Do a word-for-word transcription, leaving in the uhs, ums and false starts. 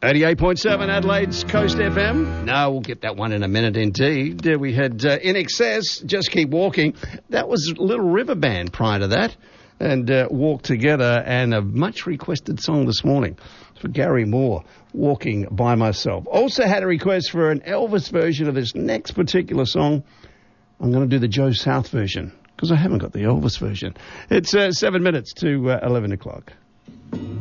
eighty-eight point seven Adelaide's Coast F M. No, we'll get that one in a minute indeed. Uh, we had uh, In Excess, Just Keep Walking. That was Little River Band prior to that. And uh, Walk Together, and a much requested song this morning for Gary Moore, Walking By Myself. Also had a request for an Elvis version of this next particular song. I'm going to do the Joe South version because I haven't got the Elvis version. It's uh, seven minutes to uh, eleven o'clock.